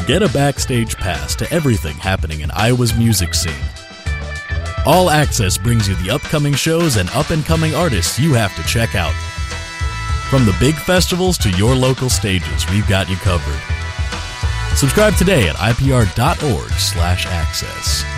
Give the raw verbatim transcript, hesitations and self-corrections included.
Get a backstage pass to everything happening in Iowa's music scene. All Access brings you the upcoming shows and up-and-coming artists you have to check out. From the big festivals to your local stages, we've got you covered. Subscribe today at I P R dot org slash access.